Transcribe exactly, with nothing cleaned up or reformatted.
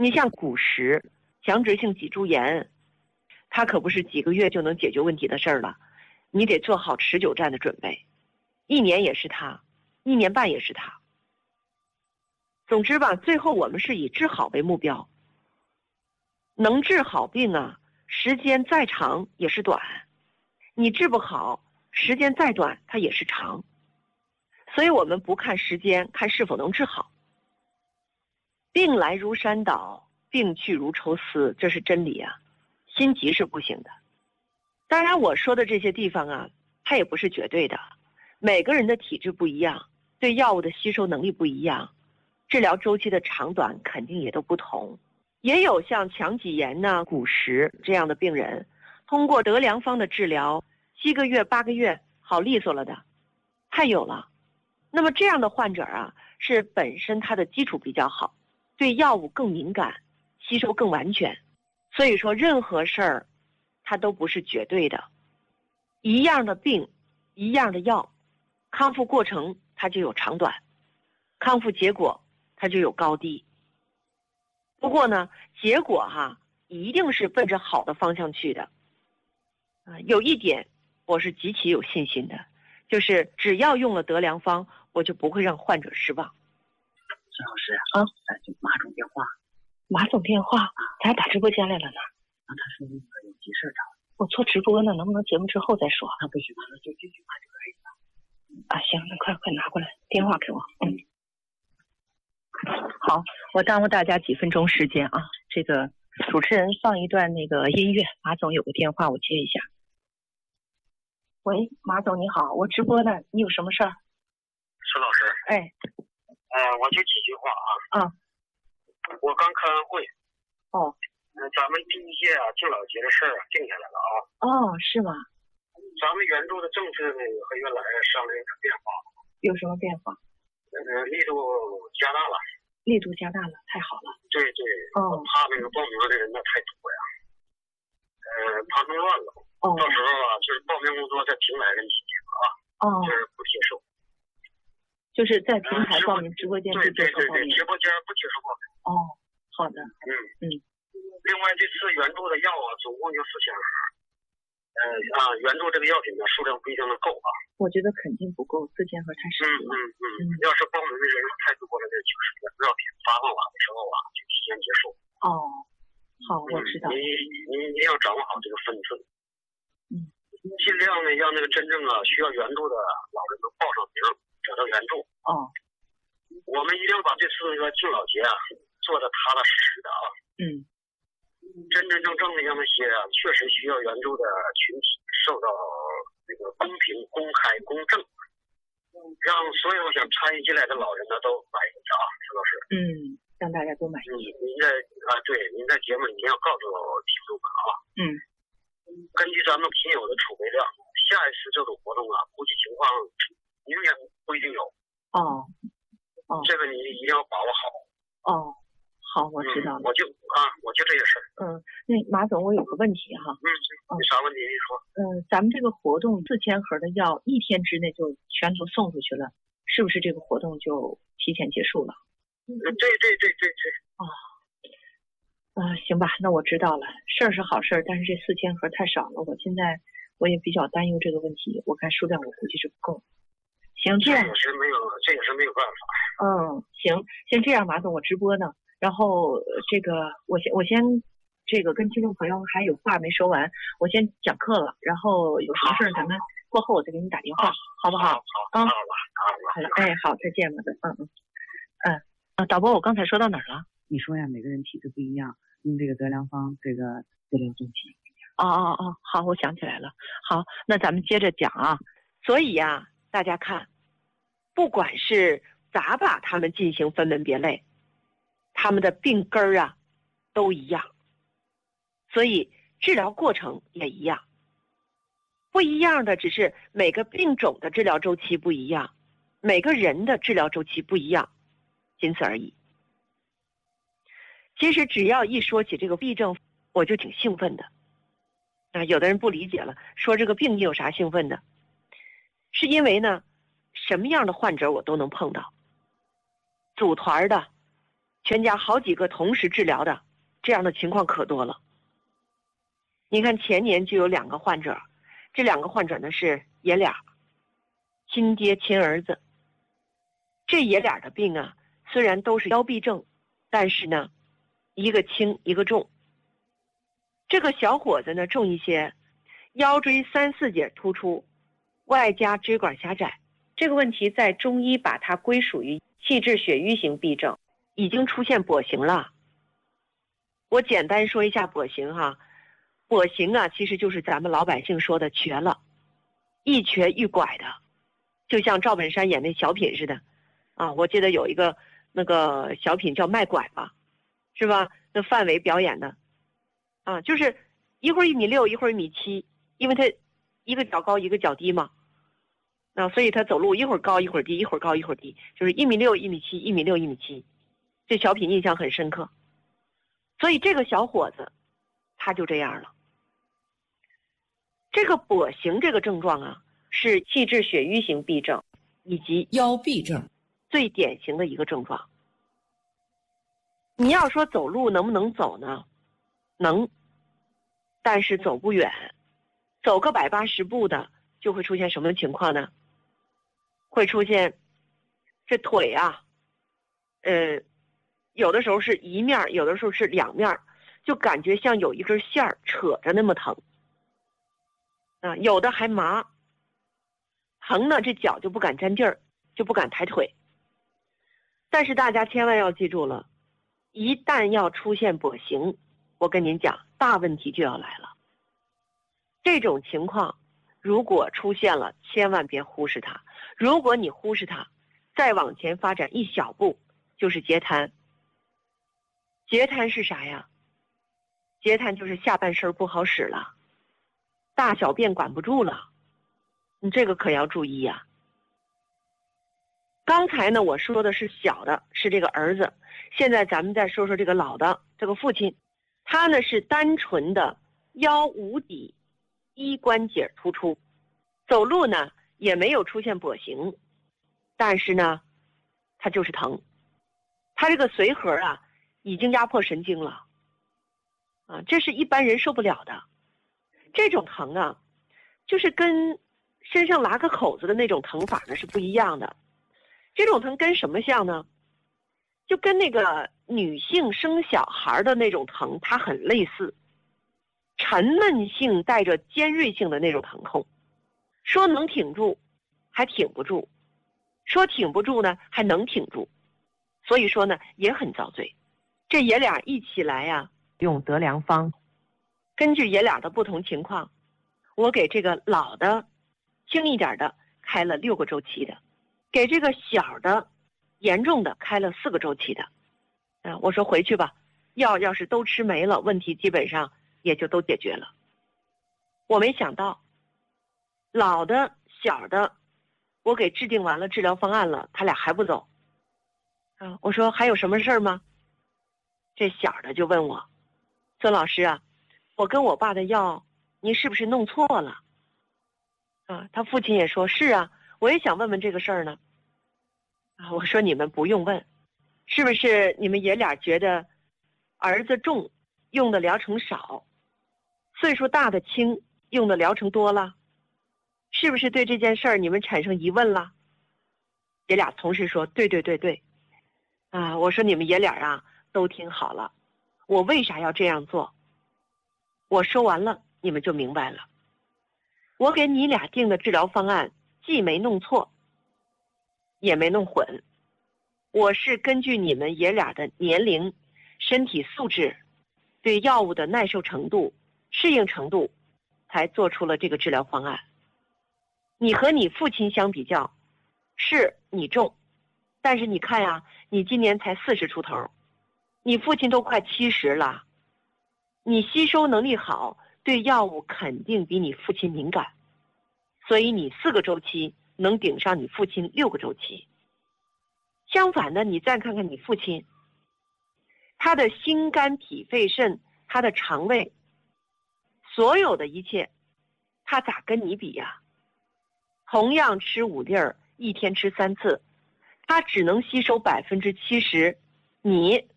你像骨石、强直性脊柱炎，它可不是几个月就能解决问题的事儿了，你得做好持久战的准备，一年也是它，一年半也是它。总之吧，最后我们是以治好为目标。能治好病啊，时间再长也是短，你治不好，时间再短它也是长。所以我们不看时间，看是否能治好。病来如山倒，病去如抽丝，这是真理啊，心急是不行的。当然我说的这些地方啊，它也不是绝对的，每个人的体质不一样，对药物的吸收能力不一样，治疗周期的长短肯定也都不同。也有像强脊炎呐、骨石这样的病人，通过德良方的治疗，七个月、八个月好利索了的，太有了。那么这样的患者啊，是本身他的基础比较好，对药物更敏感，吸收更完全。所以说任何事儿，它都不是绝对的。一样的病，一样的药，康复过程它就有长短，康复结果它就有高低。不过呢，结果哈一定是奔着好的方向去的。啊，有一点我是极其有信心的，就是只要用了德良方，我就不会让患者失望。 孙老师啊，咱就马总电话。 马总电话，他打直播间来了呢。 啊，他说那个有急事找我做直播呢，能不能节目之后再说？ 他不许，完了就这句话就可以了。 啊，行，那快快拿过来，电话给我。嗯。好，我耽误大家几分钟时间啊。这个主持人放一段那个音乐，马总有个电话，我接一下。喂，马总你好，我直播呢，你有什么事儿？ 孙老师， 哎， 呃，我就几句话啊。 啊。 我刚开完会。 哦。 呃，咱们第一届啊敬老节的事儿啊定下来了啊。 哦，是吗？ 咱们援助的政策呢和原来商量有点变化。 有什么变化？ 呃，力度加大了。 力度加大了，太好了。 对对。 哦。 我怕那个报名的人呢太多呀，呃，怕弄乱了。 哦。 到时候啊，就是报名工作再平来了几天啊。 哦。 就是不接受。 就是在平台报名，直播间不接受报名。 对对对对，直播间不接受报名。 哦，好的。 嗯嗯。 另外，这次援助的药啊，总共就四千盒。呃啊，援助这个药品呢，数量不一定能够啊。 我觉得肯定不够，四千盒太少了。 嗯嗯嗯。要是报名的人数太多了，这就是药品发放完的时候啊，就提前结束。 哦，好，我知道。 你你一定要掌握好这个分寸。 嗯。 尽量呢，让那个真正啊需要援助的老人能报上名，得到援助。 哦。 我们一定要把这次那个敬老节啊做得踏踏实实的啊。 嗯。 真真正正的让那些啊确实需要援助的群体受到这个公平、公开、公正，让所有想参与进来的老人呢都满意啊，陈老师。 嗯，让大家都满意。 你您在啊，对，您在节目里一定要告诉听众们啊。 嗯。 根据咱们现有的储备量，下一次这种活动啊，估计情况明年不一定有。 哦。哦。 这个你一定要把握好。 哦。好，我知道了。 嗯、我就啊，我就这些事儿。 嗯，那马总，我有个问题哈。 嗯，你啥问题？你说。 嗯，咱们这个活动四千盒的药一天之内就全都送出去了，是不是这个活动就提前结束了？ 嗯，对对对对对。 哦。啊，行吧，那我知道了。事儿是好事儿，但是这四千盒太少了，我现在我也比较担忧这个问题。我看数量我估计是不够。行，这样。 这也是没有，这也是没有办法。 嗯，行，先这样，马总，我直播呢。然后这个我先我先这个跟听众朋友还有话没说完，我先讲课了，然后有什么事儿咱们过后我再给你打电话，好不好？ 好，好，好了， 好了，哎，好，再见，马总，嗯嗯嗯啊，导播，我刚才说到哪儿了？ 你说呀，每个人体质不一样，用这个德良方这个治疗周期。 哦哦哦，好，我想起来了。好，那咱们接着讲啊。 所以呀、啊，大家看，不管是咋把他们进行分门别类，他们的病根儿啊都一样，所以治疗过程也一样。不一样的只是每个病种的治疗周期不一样，每个人的治疗周期不一样，仅此而已。其实只要一说起这个痹症，我就挺兴奋的。啊，有的人不理解了，说这个病你有啥兴奋的？是因为呢，什么样的患者我都能碰到，组团的、 全家好几个同时治疗的，这样的情况可多了。你看前年就有两个患者，这两个患者呢是爷俩，亲爹亲儿子。这爷俩的病啊，虽然都是腰痹症，但是呢，一个轻一个重。这个小伙子呢重一些，腰椎三四节突出，外加椎管狭窄。这个问题在中医把它归属于气滞血瘀型痹症，已经出现跛行了。我简单说一下跛行哈，跛行啊，其实就是咱们老百姓说的瘸了，一瘸一拐的，就像赵本山演那小品似的啊。我记得有一个那个小品叫卖拐吧，是吧？那范伟表演的啊，就是一会儿一米六，一会儿一米七，因为他一个脚高一个脚低嘛，啊，所以他走路一会儿高一会儿低，一会儿高一会儿低，就是一米六一米七，一米六一米七。这小品印象很深刻。所以这个小伙子他就这样了。这个跛行这个症状啊，是气滞血瘀型痹症以及腰痹症最典型的一个症状。你要说走路能不能走呢？能，但是走不远，走个百八十步的就会出现什么情况呢？会出现这腿啊，呃，有的时候是一面，有的时候是两面，就感觉像有一根线儿扯着那么疼啊，有的还麻，疼呢，这脚就不敢沾地儿，就不敢抬腿。但是大家千万要记住了，一旦要出现跛行，我跟您讲，大问题就要来了。这种情况如果出现了，千万别忽视它。如果你忽视它，再往前发展一小步，就是截瘫。截瘫是啥呀？截瘫就是下半身不好使了，大小便管不住了，你这个可要注意呀。刚才呢我说的是小的，是这个儿子，现在咱们再说说这个老的，这个父亲，他呢是单纯的腰无底，衣关节突出，走路呢也没有出现跛行，但是呢他就是疼，他这个髓核啊已经压迫神经了啊，这是一般人受不了的。这种疼啊就是跟身上拉个口子的那种疼法呢是不一样的。这种疼跟什么像呢？就跟那个女性生小孩的那种疼它很类似，沉闷性带着尖锐性的那种疼痛，说能挺住还挺不住，说挺不住呢还能挺住，所以说呢也很遭罪。这爷俩一起来呀、啊，用德良方，根据爷俩的不同情况，我给这个老的轻一点的开了六个周期的，给这个小的严重的开了四个周期的。啊，我说回去吧，药要是都吃没了，问题基本上也就都解决了。我没想到老的小的我给制定完了治疗方案了，他俩还不走啊。我说还有什么事儿吗？这小的就问我，孙老师啊，我跟我爸的药您是不是弄错了啊？他父亲也说是啊，我也想问问这个事儿呢啊。我说你们不用问，是不是你们爷俩觉得儿子重用的疗程少，岁数大的轻用的疗程多了？是不是对这件事儿你们产生疑问了？爷俩同时说对对对对啊。我说你们爷俩啊都听好了，我为啥要这样做？我说完了你们就明白了。我给你俩定的治疗方案既没弄错也没弄混，我是根据你们爷俩的年龄、身体素质、对药物的耐受程度、适应程度才做出了这个治疗方案。你和你父亲相比较，是你重，但是你看呀、啊，你今年才四十出头，你父亲都快七十了，你吸收能力好，对药物肯定比你父亲敏感，所以你四个周期能顶上你父亲六个周期。相反的，你再看看你父亲，他的心肝脾肺肾，他的肠胃，所有的一切，他咋跟你比呀？同样吃五粒儿，一天吃三次，他只能吸收百分之七十，你